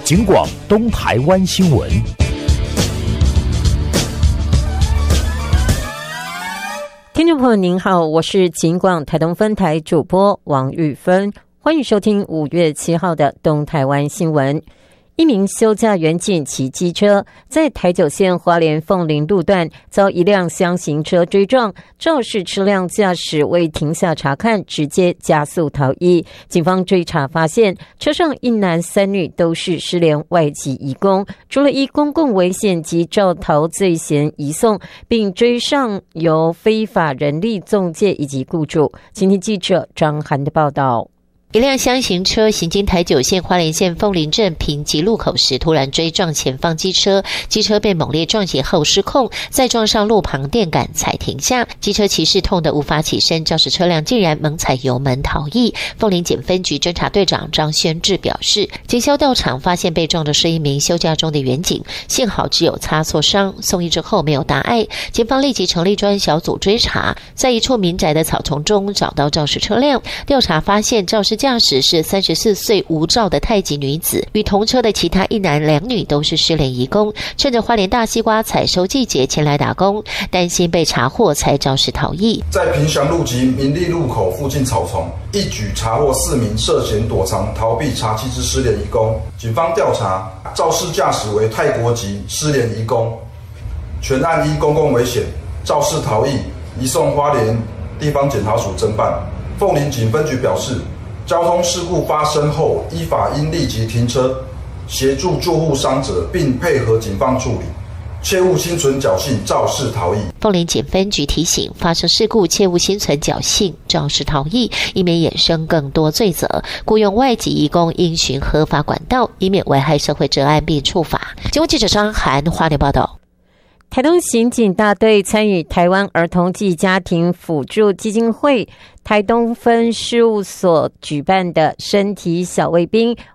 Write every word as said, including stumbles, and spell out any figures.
警广东台湾新闻。 听众朋友您好，我是警广台东分台主播王玉芬，欢迎收听五月七号的东台湾新闻。一名休假员警骑机车在台九线花莲凤林路段遭一辆厢型车追撞，肇事车辆驾驶未停下查看，直接加速逃逸。警方追查发现，车上一男三女都是失联外籍移工，除了依公共危险及肇逃罪嫌移送，并追上由非法人力仲介以及雇主。请听记者张涵的报道。 一辆厢型车行经台九线花莲县凤林镇平吉路口时，突然追撞前方机车，机车被猛烈撞击后失控，再撞上路旁电杆才停下。机车骑士痛得无法起身，肇事车辆竟然猛踩油门逃逸。凤林检分局侦查队长张宣志表示，经消调查发现被撞的是一名休假中的员警，幸好只有擦挫伤，送医之后没有大碍。警方立即成立专案小组追查，在一处民宅的草丛中找到肇事车辆，调查发现肇事驾驶是三十四岁无照的泰籍女子，与同车的其他一男两女都是失联移工，趁着花莲大西瓜采收季节前来打工，担心被查获才肇事逃逸。 在平祥路及民利路口附近草丛，一举查获四名涉嫌躲藏逃避查缉之失联移工。警方调查，肇事驾驶为泰国籍失联移工，全案依公共危险、肇事逃逸移送花莲地方检察署侦办。凤林警分局表示，交通事故发生后，依法应立即停车，协助救护伤者，并配合警方处理，切勿心存侥幸，肇事逃逸。 凤林检分局提醒，发生事故切勿心存侥幸，肇事逃逸，以免衍生更多罪责。雇用外籍移工应循合法管道，以免危害社会治安并处罚。节目记者张涵花莲报道。 台东刑警大队参与台湾儿童及家庭辅助基金会台东分事务所举办的身体小卫兵